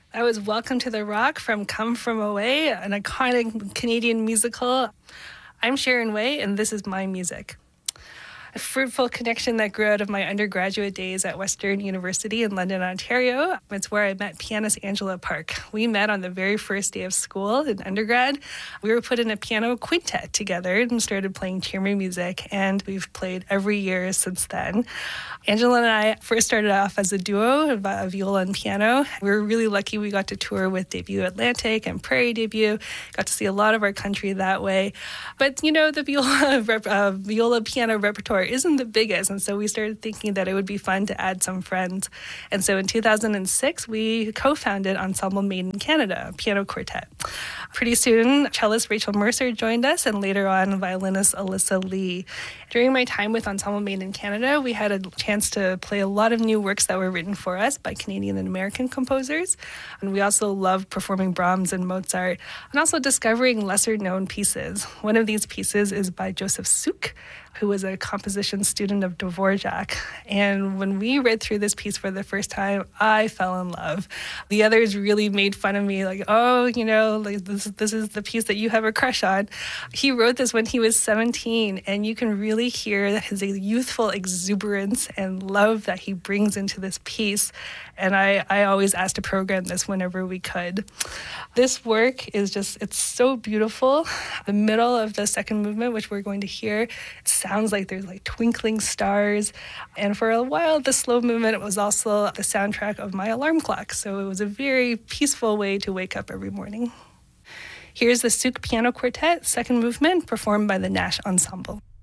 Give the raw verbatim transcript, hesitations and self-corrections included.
That was Welcome to the Rock from Come From Away, an iconic Canadian musical. I'm Sharon Way, and this is my music. A fruitful connection that grew out of my undergraduate days at Western University in London, Ontario. It's where I met pianist Angela Park. We met on the very first day of school in undergrad. We were put in a piano quintet together and started playing chamber music, and we've played every year since then. Angela and I first started off as a duo of uh, viola and piano. We were really lucky we got to tour with Debut Atlantic and Prairie Debut. Got to see a lot of our country that way. But, you know, the viola, rep, uh, viola piano repertoire isn't the biggest, and so we started thinking that it would be fun to add some friends. And so in two thousand six, we co-founded Ensemble Made in Canada, a piano quartet. Pretty soon, cellist Rachel Mercer joined us, and later on, violinist Alyssa Lee. During my time with Ensemble Made in Canada, we had a chance to play a lot of new works that were written for us by Canadian and American composers. And we also loved performing Brahms and Mozart, and also discovering lesser-known pieces. One of these pieces is by Joseph Suk, who was a composition student of Dvorak. And when we read through this piece for the first time, I fell in love. The others really made fun of me, like, oh, you know, like this, this is the piece that you have a crush on. He wrote this when he was seventeen, and you can really hear his youthful exuberance and love that he brings into this piece. And I, I always asked to program this whenever we could. This work is just, it's so beautiful. The middle of the second movement, which we're going to hear, it sounds like there's like twinkling stars. And for a while, the slow movement was also the soundtrack of my alarm clock. So it was a very peaceful way to wake up every morning. Here's the Suk Piano Quartet, second movement, performed by the Nash Ensemble.